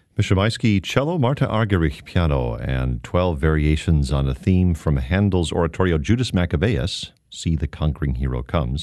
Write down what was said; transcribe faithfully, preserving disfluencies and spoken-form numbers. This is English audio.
Mishabaisky cello, Marta Argerich piano, and twelve variations on a theme from Handel's oratorio Judas Maccabeus, See the Conquering Hero Comes.